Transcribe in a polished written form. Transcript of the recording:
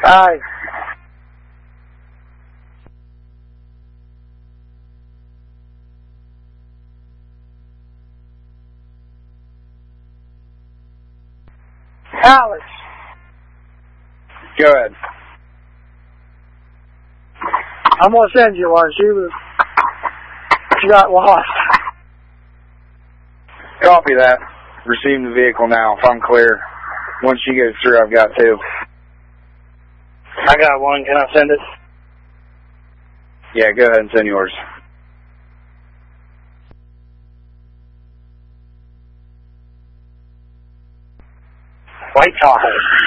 Aye. Alex. Go ahead. I'm going to send you one. She got lost. Copy that. Receiving the vehicle now. If I'm clear. Once she goes through, I've got two. I got one. Can I send it? Yeah, go ahead and send yours. White Tahoe.